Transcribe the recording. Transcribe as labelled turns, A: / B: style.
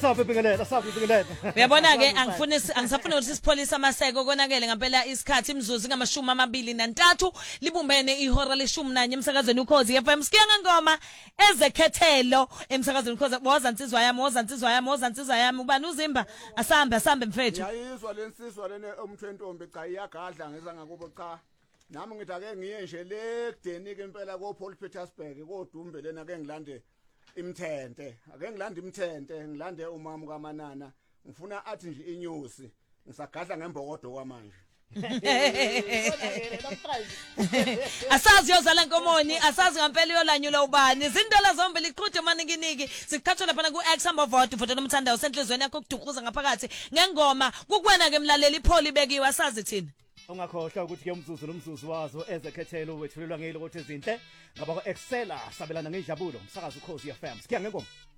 A: asaphi.
B: Uyabona ke angisafuna ukuthi sipholisa amaseko konakele ngempela isikhathi imzuzu ngama23 libumbene ihora le11 emsakazweni uKhozi FM sikiya ngengoma ezekhethelo emsakazweni uKhozi woza insizwa yami ubani uzimba asambe mfethu
C: yayizwa lensizwa lene umthwentombi cha iyagadla ngeza ngakubo cha nami ngithi ake ngiye nje le kudeni ke impela ko Paul Petersburg kodumbe lena ke ngilande imthente ngilande umama kaManana ngifuna athi nje inyusi ngisagadla ngembokodo kwamanje
B: asazi yozala nkomoni asazi ngempela yolanyula ubani izindala zombili iqhuthe maninginiki sikhatshwa lapha ku X hamba vote vote nomthandayo senhlizweni yakho kudukuza ngaphakathi ngengoma kukwena ke mlaleli ipholi ibekiwe asazi thina
A: ungakhohlwa ukuthi ke umzuzu wazo ezekhethelo wethulelwa ngelo ukuthi izinhle ngaba ko Excela sabelana ngejabulo umsakazo uKhozi FM sikiya ngengoma